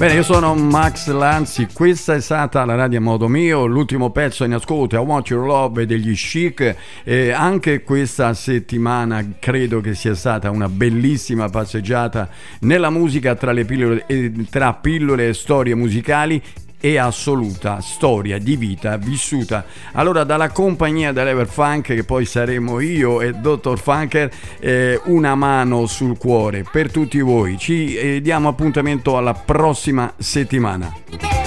Bene, io sono Max Lanzi, questa è stata la radio a modo mio, l'ultimo pezzo in ascolto, I Want Your Love degli Chic. Anche questa settimana credo che sia stata una bellissima passeggiata nella musica tra pillole e storie musicali e assoluta storia di vita vissuta. Allora, dalla compagnia dell'Everfunk, che poi saremo io e Dr. Funker, una mano sul cuore per tutti voi. Ci diamo appuntamento alla prossima settimana.